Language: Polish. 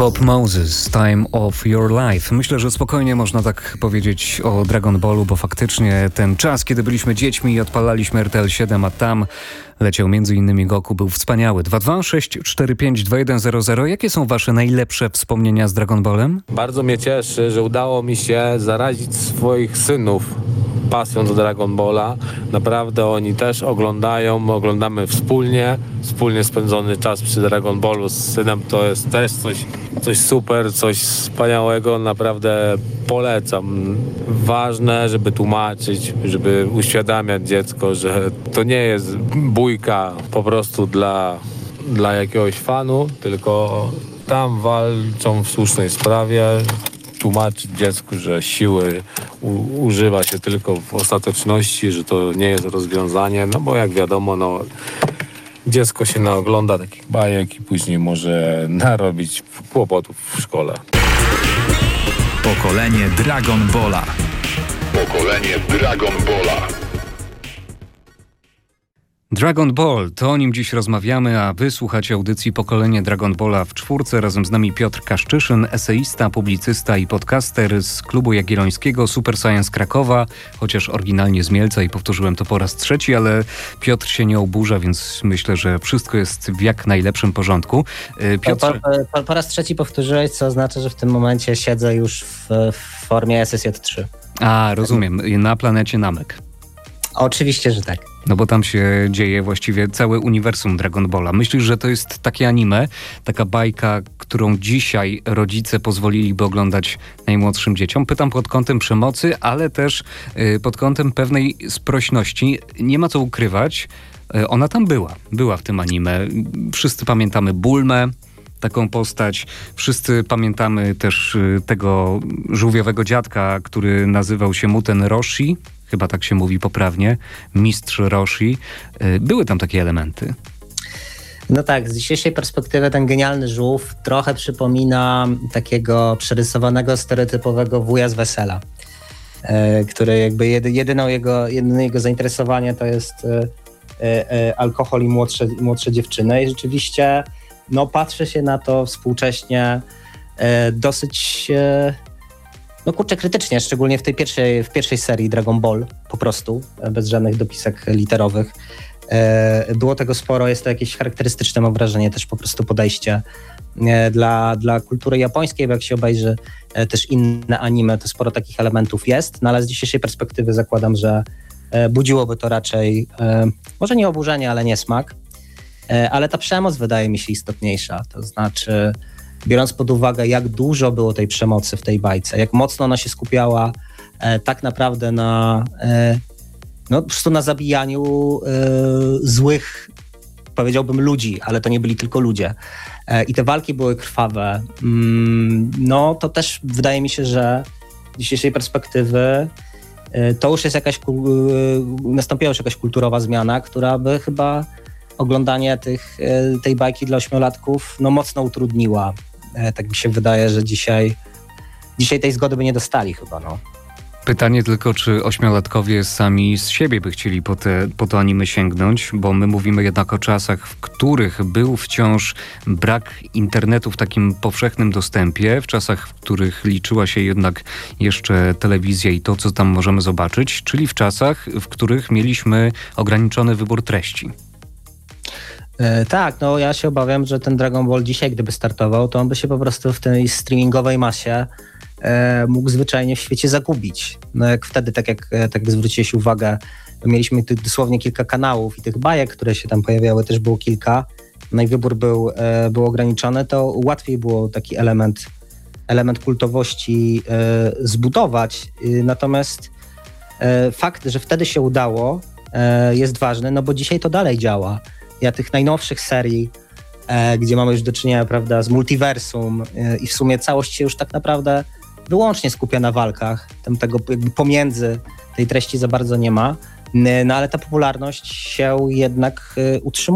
Bob Moses, Time of Your Life. Myślę, że spokojnie można tak powiedzieć o Dragon Ballu, bo faktycznie ten czas, kiedy byliśmy dziećmi i odpalaliśmy RTL 7, a tam leciał m.in. Goku, był wspaniały. 226452100. Jakie są wasze najlepsze wspomnienia z Dragon Ballem? Bardzo mnie cieszy, że udało mi się zarazić swoich synów pasją do Dragon Balla. Naprawdę oni też oglądamy wspólnie spędzony czas przy Dragon Ballu z synem to jest też coś super, coś wspaniałego, naprawdę polecam. Ważne, żeby tłumaczyć, żeby uświadamiać dziecko, że to nie jest bójka po prostu dla jakiegoś fanu, tylko tam walczą w słusznej sprawie. Tłumaczyć dziecku, że siły używa się tylko w ostateczności, że to nie jest rozwiązanie, no bo jak wiadomo, dziecko się naogląda takich bajek i później może narobić kłopotów w szkole. Pokolenie Dragon Balla. Pokolenie Dragon Balla. Dragon Ball, to o nim dziś rozmawiamy, a wy słuchacie audycji Pokolenie Dragon Balla w czwórce. Razem z nami Piotr Kaszczyszyn, eseista, publicysta i podcaster z Klubu Jagiellońskiego, Super Science Krakowa, chociaż oryginalnie z Mielca i powtórzyłem to po raz trzeci, ale Piotr się nie oburza, więc myślę, że wszystko jest w jak najlepszym porządku. Piotr... Po raz trzeci powtórzyłeś, co oznacza, że w tym momencie siedzę już w formie SSJ3. A, rozumiem, na planecie Namek. Oczywiście, że tak. No bo tam się dzieje właściwie całe uniwersum Dragon Balla. Myślisz, że to jest takie anime, taka bajka, którą dzisiaj rodzice pozwoliliby oglądać najmłodszym dzieciom? Pytam pod kątem przemocy, ale też pod kątem pewnej sprośności. Nie ma co ukrywać, ona tam była w tym anime. Wszyscy pamiętamy Bulmę, taką postać. Wszyscy pamiętamy też tego żółwiowego dziadka, który nazywał się Muten Roshi. Chyba tak się mówi poprawnie. Mistrz Roshi. Były tam takie elementy. No tak, z dzisiejszej perspektywy ten genialny żółw trochę przypomina takiego przerysowanego, stereotypowego wuja z wesela, który jakby jedyne jego zainteresowanie to jest alkohol i młodsze dziewczyny. I rzeczywiście patrzy się na to współcześnie dosyć krytycznie, szczególnie w pierwszej serii Dragon Ball, po prostu, bez żadnych dopisek literowych. Było tego sporo, jest to jakieś charakterystyczne, mam wrażenie, też po prostu podejście dla kultury japońskiej, bo jak się obejrzy też inne anime, to sporo takich elementów jest, no ale z dzisiejszej perspektywy zakładam, że budziłoby to raczej, może nie oburzenie, ale niesmak, ale ta przemoc wydaje mi się istotniejsza, to znaczy biorąc pod uwagę, jak dużo było tej przemocy w tej bajce, jak mocno ona się skupiała tak naprawdę po prostu na zabijaniu złych, powiedziałbym, ludzi, ale to nie byli tylko ludzie. I te walki były krwawe. To też wydaje mi się, że z dzisiejszej perspektywy to już jest nastąpiła już jakaś kulturowa zmiana, która by chyba oglądanie tej bajki dla ośmiolatków mocno utrudniła. Tak mi się wydaje, że dzisiaj tej zgody by nie dostali chyba. Pytanie tylko, czy ośmiolatkowie sami z siebie by chcieli po to anime sięgnąć, bo my mówimy jednak o czasach, w których był wciąż brak internetu w takim powszechnym dostępie, w czasach, w których liczyła się jednak jeszcze telewizja i to, co tam możemy zobaczyć, czyli w czasach, w których mieliśmy ograniczony wybór treści. Tak, ja się obawiam, że ten Dragon Ball dzisiaj, gdyby startował, to on by się po prostu w tej streamingowej masie mógł zwyczajnie w świecie zagubić. Jak wtedy, tak jak zwróciłeś uwagę, mieliśmy dosłownie kilka kanałów i tych bajek, które się tam pojawiały, też było kilka, i wybór był ograniczony, to łatwiej było taki element kultowości zbudować. Natomiast fakt, że wtedy się udało, jest ważny, bo dzisiaj to dalej działa. Ja tych najnowszych serii, gdzie mamy już do czynienia, prawda, z multiversum i w sumie całość się już tak naprawdę wyłącznie skupia na walkach, tam tego jakby pomiędzy tej treści za bardzo nie ma, ale ta popularność się jednak utrzymuje.